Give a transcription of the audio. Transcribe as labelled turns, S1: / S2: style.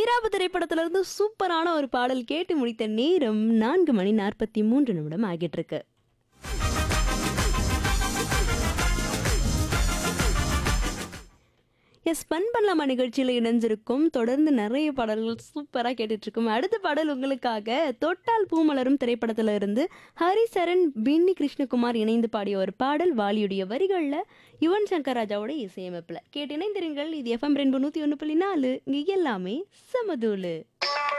S1: வீராப்பு திரைப்படத்திலிருந்து சூப்பரான ஒரு பாடல் கேட்டு முடித்த நேரம் 4:43 ஆகிட்டு இருக்கு. எஸ் ஃபன் பண்ணலாமா நிகழ்ச்சியில் இணைஞ்சிருக்கும். தொடர்ந்து நிறைய பாடல்கள் சூப்பராக கேட்டுட்டு இருக்கும். அடுத்த பாடல் உங்களுக்காக தொட்டால் பூமலரும் திரைப்படத்துல இருந்து ஹரிசரன் பின்னி கிருஷ்ணகுமார் இணைந்து பாடிய ஒரு பாடல். வாலியுடைய வரிகளில் யுவன் சங்கர் ராஜாவோட இசையமைப்பில் கேட்டு இணைந்திருங்கள். இது FM ரெயின்போ 101.4. இங்கே எல்லாமே சமதூளு.